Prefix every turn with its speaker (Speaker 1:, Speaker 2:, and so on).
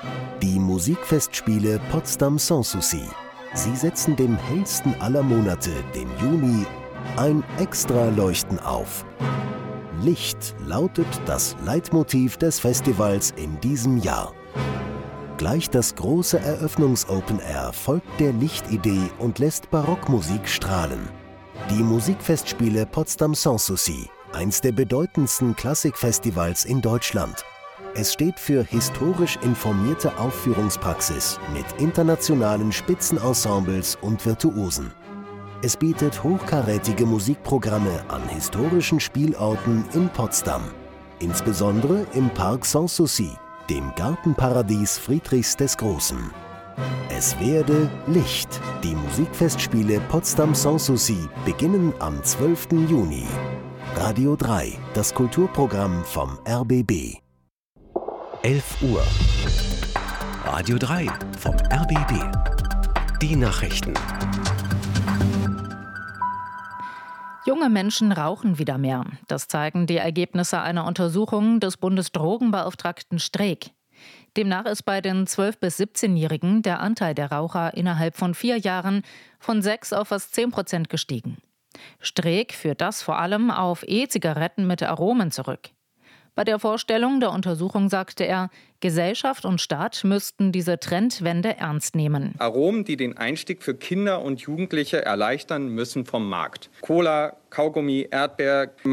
Speaker 1: Die Musikfestspiele Potsdam Sans Souci. Sie setzen dem hellsten aller Monate, dem Juni, ein Extra-Leuchten auf. Licht lautet das Leitmotiv des Festivals in diesem Jahr. Gleich das große Eröffnungs-Open Air folgt der Lichtidee und lässt Barockmusik strahlen. Die Musikfestspiele Potsdam Sans Souci, eins der bedeutendsten Klassikfestivals in Deutschland. Es steht für historisch informierte Aufführungspraxis mit internationalen Spitzenensembles und Virtuosen. Es bietet hochkarätige Musikprogramme an historischen Spielorten in Potsdam, insbesondere im Park Sans Souci, dem Gartenparadies Friedrichs des Großen. Es werde Licht. Die Musikfestspiele Potsdam Sans Souci beginnen am 12. Juni. Radio 3, das Kulturprogramm vom RBB.
Speaker 2: 11 Uhr. Radio 3 vom RBB. Die Nachrichten.
Speaker 3: Junge Menschen rauchen wieder mehr. Das zeigen die Ergebnisse einer Untersuchung des Bundesdrogenbeauftragten Streeck. Demnach ist bei den 12- bis 17-Jährigen der Anteil der Raucher innerhalb von 4 Jahren von 6 auf fast 10% gestiegen. Streeck führt das vor allem auf E-Zigaretten mit Aromen zurück. Bei der Vorstellung der Untersuchung sagte er, Gesellschaft und Staat müssten diese Trendwende ernst nehmen.
Speaker 4: Aromen, die den Einstieg für Kinder und Jugendliche erleichtern, müssen vom Markt. Cola, Kaugummi, Erdbeer,